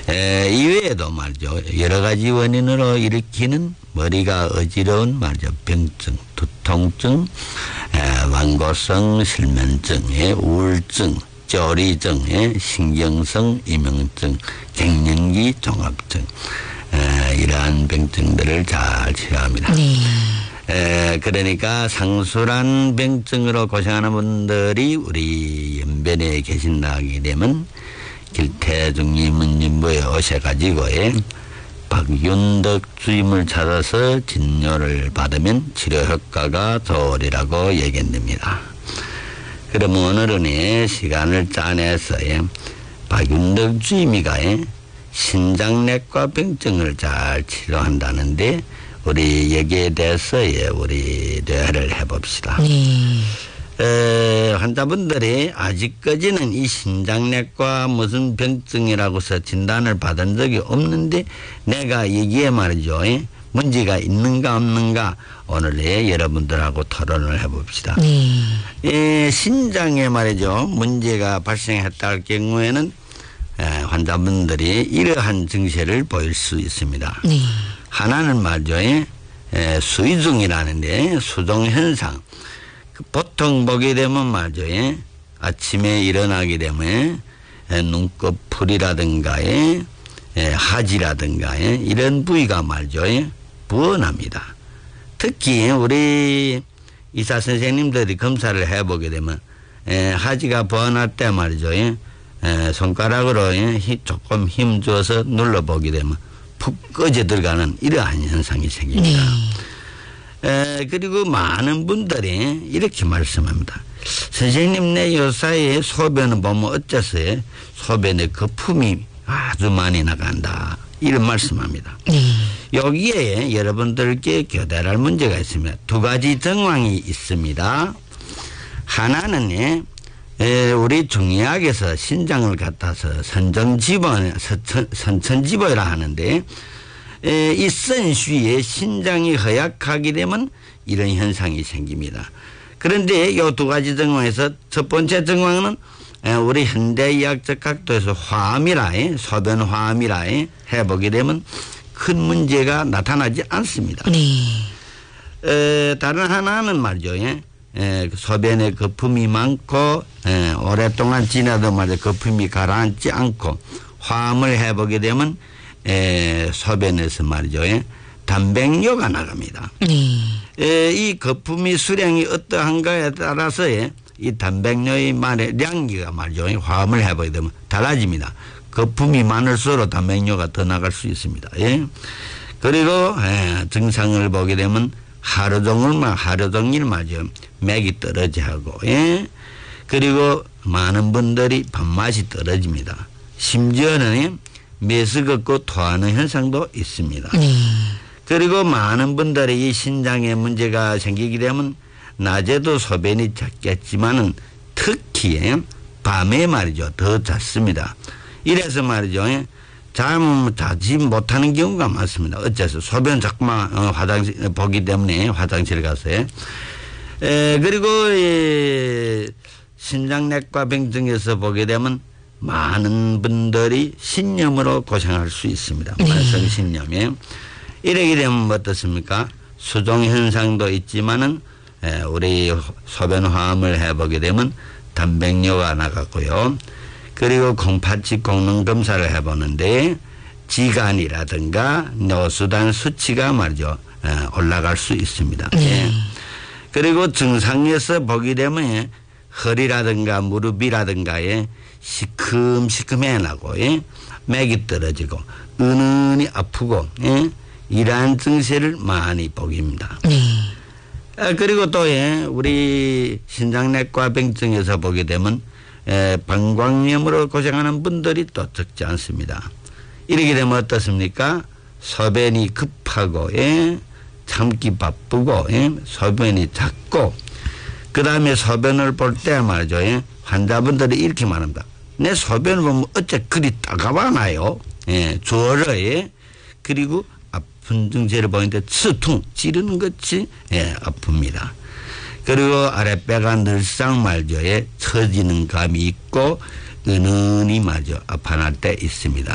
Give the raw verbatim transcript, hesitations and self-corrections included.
에, 이외에도 말이죠. 여러 가지 원인으로 일으키는 머리가 어지러운 말이죠. 병증, 두통증, 에, 완고성 실면증, 에, 우울증, 쪼리증, 에, 신경성 이명증, 갱년기 종합증, 에, 이러한 병증들을 잘 치료합니다. 네. 에, 그러니까 상술한 병증으로 고생하는 분들이 우리 연변에 계신다 하게 되면 길태중리 문진부에 오셔가지고 예, 박윤덕 주임을 찾아서 진료를 받으면 치료 효과가 좋으리라고 얘기됩니다. 그러면 오늘은 예, 시간을 짜내서 예, 박윤덕 주임이가 예, 신장내과 병증을 잘 치료한다는데 우리 여기에 대해서 예, 우리 대화를 해봅시다. 네. 에, 환자분들이 아직까지는 이 신장내과 무슨 병증이라고서 진단을 받은 적이 없는데 내가 여기에 말이죠. 예? 문제가 있는가 없는가 오늘 예, 여러분들하고 토론을 해봅시다. 네. 예, 신장에 말이죠. 문제가 발생했다 할 경우에는 에, 환자분들이 이러한 증세를 보일 수 있습니다. 네. 하나는 말이죠. 예? 에, 수의중이라는데 수종현상. 보통 보게 되면 말이죠. 예? 아침에 일어나게 되면 예, 눈꺼풀이라든가 예? 예, 하지라든가 예? 이런 부위가 말이죠. 예? 부어납니다. 특히 우리 의사 선생님들이 검사를 해보게 되면 예, 하지가 부어날 때 말이죠. 예? 예, 손가락으로 예? 조금 힘 줘서 눌러보게 되면 푹 꺼져 들어가는 이러한 현상이 생깁니다. 네. 에, 그리고 많은 분들이 이렇게 말씀합니다. 선생님 내 요사이에 소변을 보면 어째서 소변에 거품이 아주 많이 나간다. 이런 말씀합니다. 네. 여기에 여러분들께 교대할 문제가 있습니다. 두 가지 정황이 있습니다. 하나는 에, 우리 중의학에서 신장을 갖다서 선정지보, 선천지보라 하는데 에, 이 선수의 신장이 허약하게 되면 이런 현상이 생깁니다. 그런데 이 두 가지 정황에서 첫 번째 정황은 에, 우리 현대의학적 각도에서 화암이라 소변 화암이라 해보게 되면 큰 문제가 나타나지 않습니다. 네. 에, 다른 하나는 말이죠. 에, 에, 소변에 거품이 많고 에, 오랫동안 지나도 말이죠. 거품이 가라앉지 않고 화암을 해보게 되면 에, 소변에서 말이죠. 예? 단백뇨가 나갑니다. 네. 에, 이 거품이 수량이 어떠한가에 따라서 예? 이 단백뇨의 말의 량기가 말이죠. 화음을 해보게 되면 달라집니다. 거품이 많을수록 단백뇨가 더 나갈 수 있습니다. 예? 그리고 에, 증상을 보게 되면 하루 종일 하루 종일 말이죠. 맥이 떨어지고 예? 그리고 많은 분들이 밥맛이 떨어집니다. 심지어는 메스 걷고 토하는 현상도 있습니다. 네. 그리고 많은 분들이 이 신장에 문제가 생기게 되면 낮에도 소변이 잦겠지만은 특히 밤에 말이죠. 더 잦습니다. 이래서 말이죠. 잠을 자지 못하는 경우가 많습니다. 어째서 소변 자꾸만 화장실 보기 때문에 화장실 가서요. 에, 그리고 이 신장내과 병증에서 보게 되면 많은 분들이 신염으로 고생할 수 있습니다. 만성 신염에. 이러게 되면 어떻습니까? 수종 현상도 있지만은 우리 소변 화음을 해보게 되면 단백뇨가 나갔고요. 그리고 콩팥집功能 검사를 해보는데 지간이라든가 노수단 수치가 말이죠. 올라갈 수 있습니다. 네. 그리고 증상에서 보게 되면 허리라든가 무릎이라든가에 시큼시큼해 나고 예? 맥이 떨어지고 은은히 아프고 예? 이러한 증세를 많이 보깁니다. 네. 아, 그리고 또 예, 우리 신장내과 병증에서 보게 되면 예, 방광염으로 고생하는 분들이 또 적지 않습니다. 이렇게 되면 어떻습니까? 소변이 급하고 예? 참기 바쁘고 예? 소변이 작고 그 다음에 소변을 볼 때 말이죠. 예? 환자분들이 이렇게 말합니다. 내 소변을 보면 어째 그리 따가워나요? 예, 주어를 예? 그리고 아픈 증세를 보이는데 스퉁 찌르는 것이 예, 아픕니다. 그리고 아랫배가 늘상 말죠. 예, 처지는 감이 있고 은은히 말죠. 아파날 때 있습니다.